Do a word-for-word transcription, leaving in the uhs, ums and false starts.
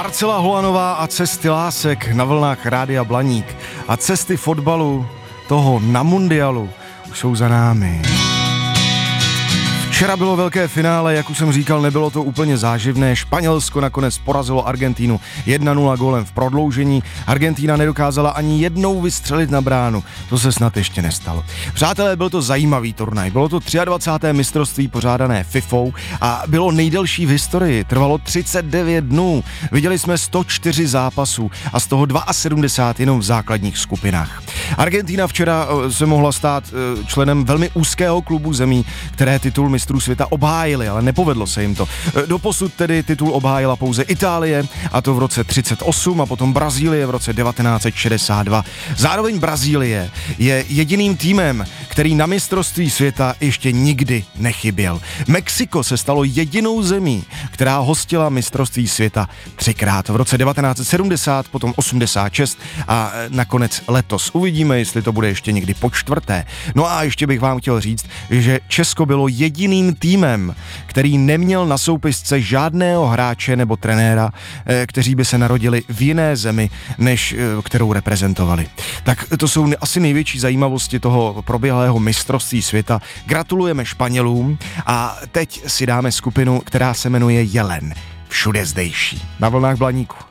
Marcela Holanová a Cesty lásek na vlnách Rádia Blaník. A cesty fotbalu, toho na mundialu, už jsou za námi. Včera bylo velké finále, jak už jsem říkal, nebylo to úplně záživné. Španělsko nakonec porazilo Argentínu jedna nula gólem v prodloužení. Argentína nedokázala ani jednou vystřelit na bránu. To se snad ještě nestalo. Přátelé, byl to zajímavý turnaj. Bylo to dvacáté třetí mistrovství pořádané FIFou a bylo nejdelší v historii. Trvalo třicet devět dnů. Viděli jsme sto čtyři zápasů a z toho sedmdesát dva jenom v základních skupinách. Argentína včera se mohla stát členem velmi úzkého klubu zemí, které titul mistrů světa obhájili, ale nepovedlo se jim to. Doposud tedy titul obhájila pouze Itálie, a to v roce třicet osm a potom Brazílie v roce devatenáct set šedesát dva. Zároveň Brazílie je jediným týmem, který na mistrovství světa ještě nikdy nechyběl. Mexiko se stalo jedinou zemí, která hostila mistrovství světa třikrát. V roce devatenáct set sedmdesát, potom osmdesát šest a nakonec letos. Uvidíme, jestli to bude ještě někdy po čtvrté. No a ještě bych vám chtěl říct, že Česko bylo jediným týmem, který neměl na soupisce žádného hráče nebo trenéra, kteří by se narodili v jiné zemi, než kterou reprezentovali. Tak to jsou asi největší zajímavosti toho proběhlého mistrovství světa. Gratulujeme Španělům a teď si dáme skupinu, která se jmenuje Jelen. Všude zdejší. Na vlnách Blaníku.